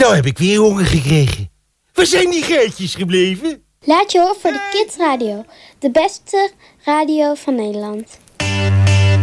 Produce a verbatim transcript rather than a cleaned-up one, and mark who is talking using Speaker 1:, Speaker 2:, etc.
Speaker 1: Nou heb ik weer honger gekregen. Waar zijn die geitjes gebleven?
Speaker 2: Laat je horen voor de Kids Radio. De beste radio van Nederland.